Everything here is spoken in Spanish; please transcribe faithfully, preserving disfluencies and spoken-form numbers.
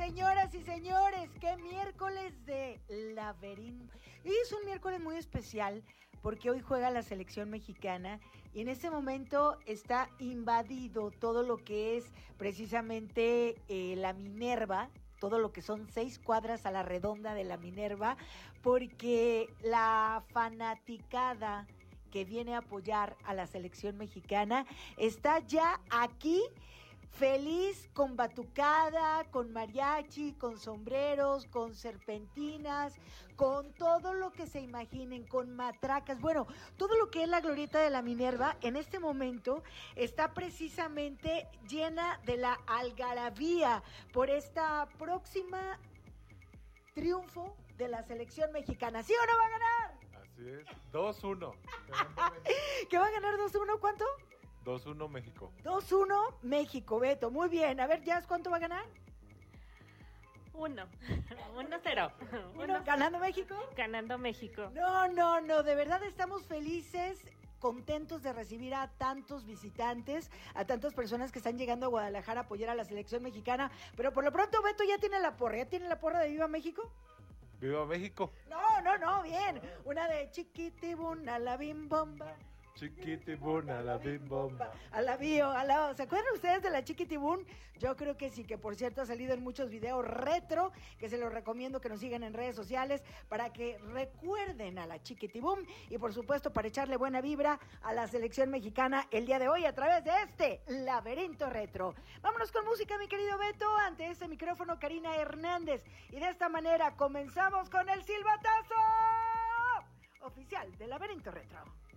señoras y señores, qué miércoles de laberinto. Y es un miércoles muy especial porque hoy juega la selección mexicana y en este momento está invadido todo lo que es precisamente eh, la Minerva, todo lo que son seis cuadras a la redonda de la Minerva, porque la fanaticada que viene a apoyar a la selección mexicana está ya aquí, feliz, con batucada, con mariachi, con sombreros, con serpentinas, con todo lo que se imaginen, con matracas. Bueno, todo lo que es la glorieta de la Minerva en este momento está precisamente llena de la algarabía por esta próxima triunfo de la selección mexicana. ¿Sí o no va a ganar? Así es, dos uno. ¿Qué va a ganar dos uno? ¿Cuánto? dos uno México. dos uno México, Beto. Muy bien. A ver, Jazz, ¿cuánto va a ganar? Uno. Uno cero. Uno, ¿ganando México? Ganando México. No, no, no. De verdad estamos felices, contentos de recibir a tantos visitantes, a tantas personas que están llegando a Guadalajara a apoyar a la selección mexicana. Pero por lo pronto, Beto ya tiene la porra. ¿Ya tiene la porra de Viva México? ¡Viva México! No, no, no, bien. Una de chiquitibuna, la bim bomba. Chiquitibun a la bim bomba. A la bio, a la... ¿Se acuerdan ustedes de la Chiquitibun? Yo creo que sí, que por cierto ha salido en muchos videos retro, que se los recomiendo que nos sigan en redes sociales para que recuerden a la Chiquitibun y por supuesto para echarle buena vibra a la selección mexicana el día de hoy a través de este laberinto retro. Vámonos con música, mi querido Beto, ante este micrófono Karina Hernández y de esta manera comenzamos con el silbatazo oficial del laberinto retro.